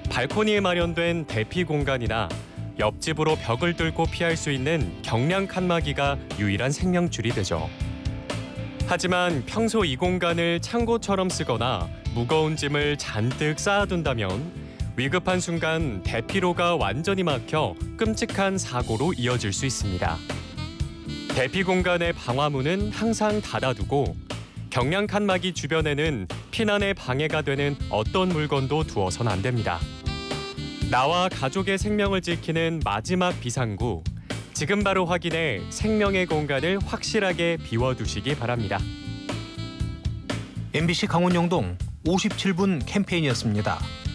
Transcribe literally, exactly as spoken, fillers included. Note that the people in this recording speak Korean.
발코니에 마련된 대피 공간이나 옆집으로 벽을 뚫고 피할 수 있는 경량 칸막이가 유일한 생명줄이 되죠. 하지만 평소 이 공간을 창고처럼 쓰거나 무거운 짐을 잔뜩 쌓아둔다면 위급한 순간 대피로가 완전히 막혀 끔찍한 사고로 이어질 수 있습니다. 대피 공간의 방화문은 항상 닫아두고 경량 칸막이 주변에는 피난에 방해가 되는 어떤 물건도 두어선 안 됩니다. 나와 가족의 생명을 지키는 마지막 비상구, 지금 바로 확인해 생명의 공간을 확실하게 비워두시기 바랍니다. 엠비씨 강원 영동 오십칠 분 캠페인이었습니다.